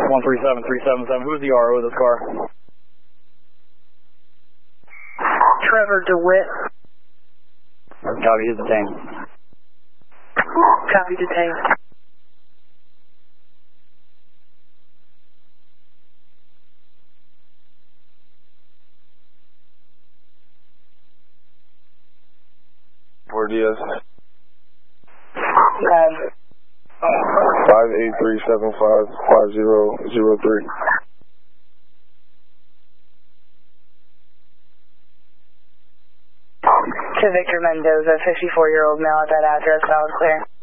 137377. Who's the RO of this car? Trevor DeWitt. Copy, he's detained. Copy, detained. Fort Diaz. 583755003. To Victor Mendoza, 54-year-old male at that address, that was clear.